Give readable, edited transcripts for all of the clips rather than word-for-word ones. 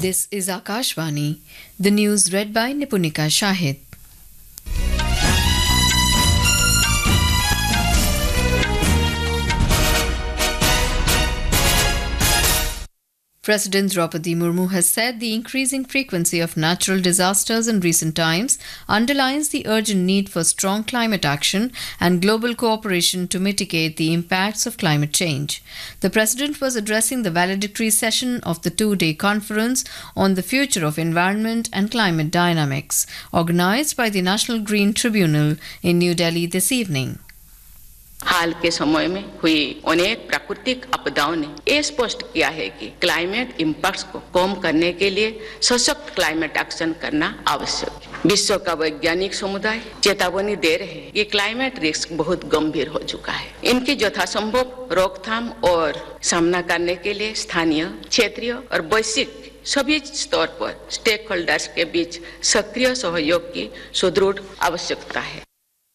This is Akashvani. The news read by Nipunika Shahid. President Draupadi Murmu has said the increasing frequency of natural disasters in recent times underlines the urgent need for strong climate action and global cooperation to mitigate the impacts of climate change. The president was addressing the valedictory session of the two-day conference on the future of environment and climate dynamics, organized by the National Green Tribunal in New Delhi this evening. हाल के समय में हुई अनेक प्राकृतिक आपदाओं ने ये स्पष्ट किया है कि क्लाइमेट इम्पैक्ट्स को कम करने के लिए सशक्त क्लाइमेट एक्शन करना आवश्यक है। विश्व का वैज्ञानिक समुदाय चेतावनी दे रहे हैं कि क्लाइमेट रिस्क बहुत गंभीर हो चुका है। इनकी यथासंभव रोकथाम और सामना करने के लिए स्थानीय, क्षेत्रीय और वैश्विक सभी स्तर पर स्टेक होल्डर्स के बीच सक्रिय सहयोग की सुदृढ़ आवश्यकता है।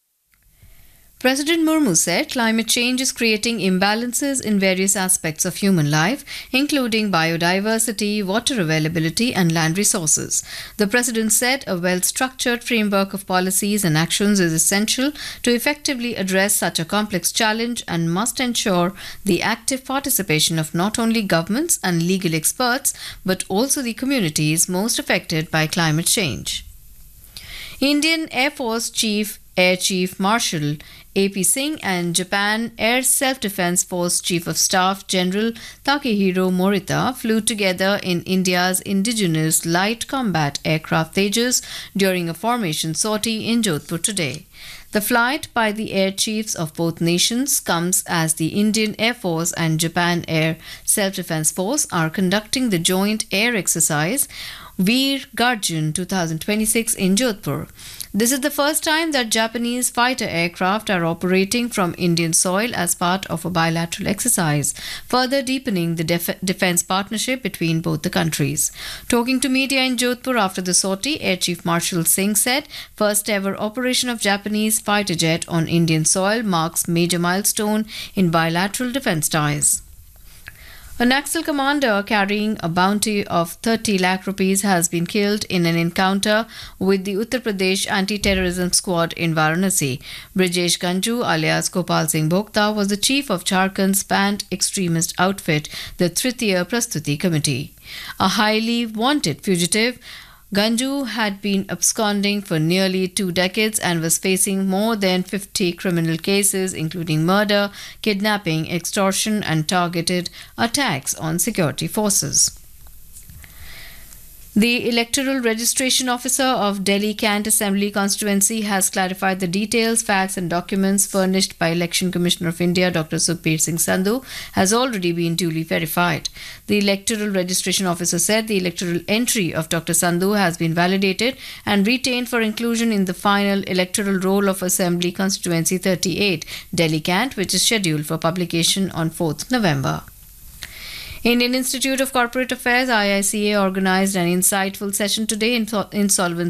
President Murmu said climate change is creating imbalances in various aspects of human life, including biodiversity, water availability, and land resources. The president said a well-structured framework of policies and actions is essential to effectively address such a complex challenge and must ensure the active participation of not only governments and legal experts, but also the communities most affected by climate change. Indian Air Force Air Chief Marshal A.P. Singh and Japan Air Self-Defense Force Chief of Staff General Takehiro Morita flew together in India's indigenous light combat aircraft Tejas during a formation sortie in Jodhpur today. The flight by the air chiefs of both nations comes as the Indian Air Force and Japan Air Self-Defense Force are conducting the joint air exercise Veer Garjan 2026 in Jodhpur. This is the first time that Japanese fighter aircraft are operating from Indian soil as part of a bilateral exercise, further deepening the defense partnership between both the countries. Talking to media in Jodhpur after the sortie, Air Chief Marshal Singh said, first ever operation of Japanese fighter jet on Indian soil marks major milestone in bilateral defense ties. A Naxal commander carrying a bounty of 30 lakh rupees has been killed in an encounter with the Uttar Pradesh Anti-Terrorism Squad in Varanasi. Brijesh Ganju alias Gopal Singh Bhokta was the chief of Jharkhand's banned extremist outfit, the Tritiya Prastuti Committee. A highly wanted fugitive, Ganju had been absconding for nearly 2 decades and was facing more than 50 criminal cases, including murder, kidnapping, extortion, and targeted attacks on security forces. The Electoral Registration Officer of Delhi Kant Assembly Constituency has clarified the details, facts and documents furnished by Election Commissioner of India Dr. Sukhbir Singh Sandhu has already been duly verified. The Electoral Registration Officer said the electoral entry of Dr. Sandhu has been validated and retained for inclusion in the final electoral roll of Assembly Constituency 38, Delhi Kant, which is scheduled for publication on 4th November. Indian Institute of Corporate Affairs IICA organized an insightful session today in Insolvency